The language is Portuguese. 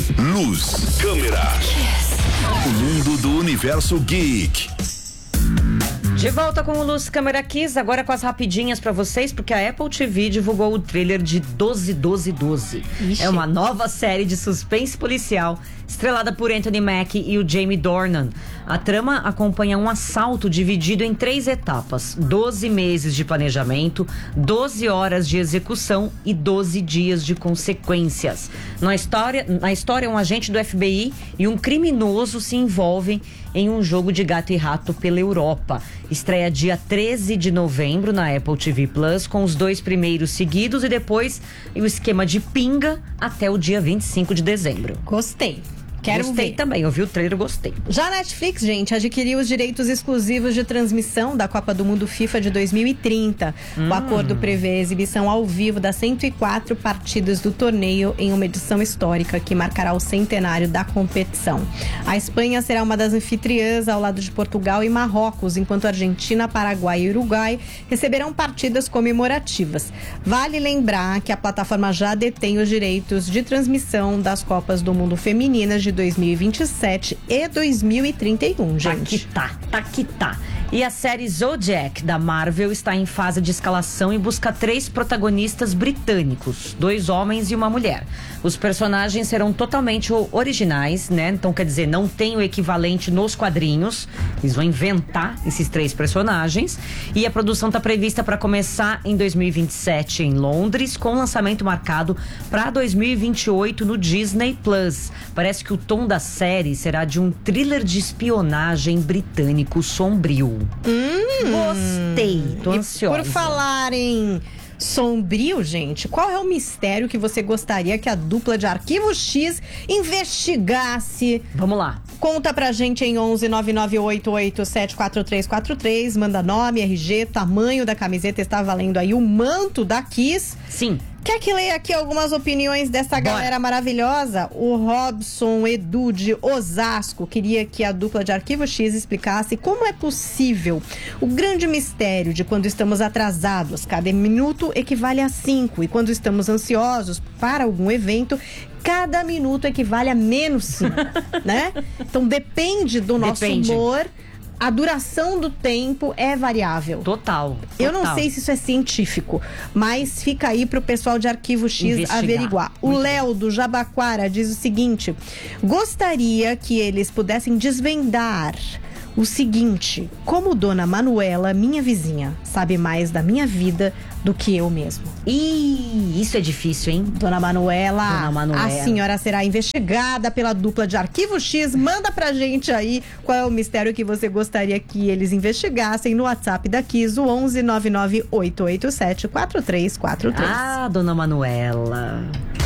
Luz, câmera. O mundo do universo geek. De volta com o Luz Câmera Kiss, agora com as rapidinhas pra vocês, porque a Apple TV divulgou o trailer de 12-12-12. É uma nova série de suspense policial, estrelada por Anthony Mackie e o Jamie Dornan. A trama acompanha um assalto dividido em 3 etapas: 12 meses de planejamento, 12 horas de execução e 12 dias de consequências. Na história, um agente do FBI e um criminoso se envolvem em um jogo de gato e rato pela Europa. Estreia dia 13 de novembro na Apple TV Plus, com os 2 primeiros seguidos e depois o esquema de pinga até o dia 25 de dezembro. Gostei. Gostei também, eu vi o trailer, gostei. Já a Netflix, gente, adquiriu os direitos exclusivos de transmissão da Copa do Mundo FIFA de 2030. O acordo prevê a exibição ao vivo das 104 partidas do torneio em uma edição histórica que marcará o centenário da competição. A Espanha será uma das anfitriãs ao lado de Portugal e Marrocos, enquanto Argentina, Paraguai e Uruguai receberão partidas comemorativas. Vale lembrar que a plataforma já detém os direitos de transmissão das Copas do Mundo femininas de 2027 e 2031, gente. Tá que tá. E a série Zodiac da Marvel está em fase de escalação e busca 3 protagonistas britânicos, 2 homens e uma mulher. Os personagens serão totalmente originais, né? Então, quer dizer, não tem o equivalente nos quadrinhos. Eles vão inventar esses 3 personagens. E a produção está prevista para começar em 2027 em Londres, com lançamento marcado para 2028 no Disney Plus. Parece que o tom da série será de um thriller de espionagem britânico sombrio. Gostei, tô ansiosa. Por falar em sombrio, gente, qual é o mistério que você gostaria que a dupla de Arquivo X investigasse? Vamos lá. Conta pra gente em 11 99887 4343. Manda nome, RG, tamanho da camiseta. Está valendo aí o manto da Kiss. Sim. Quer que leia aqui algumas opiniões dessa galera maravilhosa? O Robson Edu de Osasco queria que a dupla de Arquivo X explicasse como é possível o grande mistério de quando estamos atrasados, cada minuto equivale a 5, e quando estamos ansiosos para algum evento, cada minuto equivale a menos 5, né? Então depende do nosso humor. A duração do tempo é variável. Total. Eu não sei se isso é científico, mas fica aí pro pessoal de Arquivo X investigar. Averiguar. O Léo do Jabaquara diz o seguinte: gostaria que eles pudessem desvendar o seguinte: como Dona Manuela, minha vizinha, sabe mais da minha vida do que eu mesmo. Ih, isso é difícil, hein? Dona Manuela, a É. senhora será investigada pela dupla de Arquivo X. Manda pra gente aí qual é o mistério que você gostaria que eles investigassem no WhatsApp da Kiss, o 11 99887 4343. Ah, Dona Manuela.